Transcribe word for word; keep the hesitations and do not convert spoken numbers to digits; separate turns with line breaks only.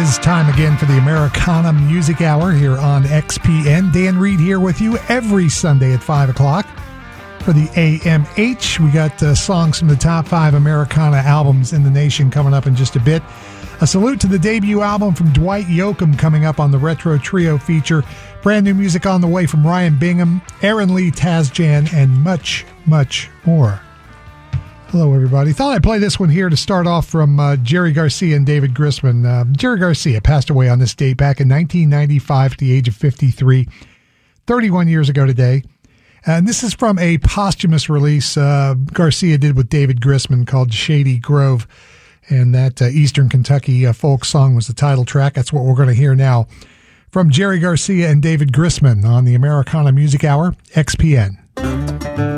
is time again for the Americana Music Hour here on X P N. Dan Reed here with you every Sunday at five o'clock for the A M H. We got uh, songs from the top five Americana albums in the nation coming up in just a bit. A salute to the debut album from Dwight Yoakam coming up on the Retro Trio feature. Brand new music on the way from Ryan Bingham, Aaron Lee Tasjan, and much, much more. Hello, everybody. Thought I'd play this one here to start off from uh, Jerry Garcia and David Grisman. Uh, Jerry Garcia passed away on this date back in nineteen ninety-five at the age of fifty-three, thirty-one years ago today. And this is from a posthumous release uh, Garcia did with David Grisman called Shady Grove. And that uh, Eastern Kentucky uh, folk song was the title track. That's what we're going to hear now from Jerry Garcia and David Grisman on the Americana Music Hour, X P N.